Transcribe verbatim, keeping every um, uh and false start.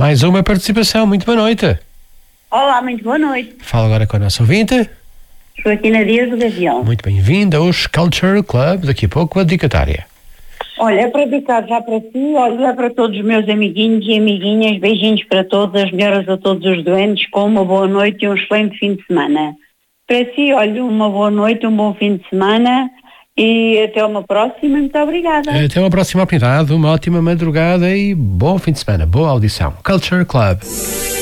Mais uma participação. Muito boa noite. Olá, muito boa noite. Fala agora com a nossa ouvinte. Joaquina Dias do Gavião. Muito bem-vinda aos Culture Club. Daqui a pouco a dedicatória. Olha, é para dedicar já para ti, olha, é para todos os meus amiguinhos e amiguinhas, beijinhos para todas, as melhoras a todos os doentes, com uma boa noite e um excelente fim de semana. Para ti, olha, uma boa noite, um bom fim de semana e até uma próxima. Muito obrigada. Até uma próxima oportunidade, uma ótima madrugada e bom fim de semana. Boa audição. Culture Club.